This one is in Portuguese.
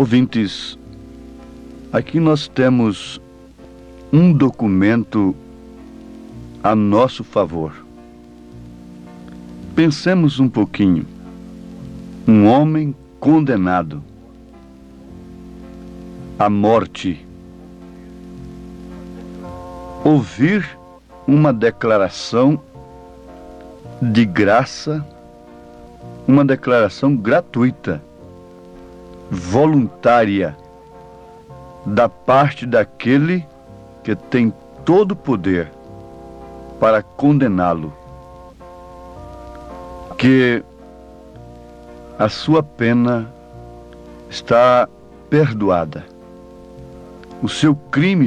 Ouvintes, aqui nós temos um documento a nosso favor. Pensemos um pouquinho. Um homem condenado à morte. Ouvir uma declaração de graça, uma declaração gratuita, voluntária, da parte daquele que tem todo o poder para condená-lo, que a sua pena está perdoada, o seu crime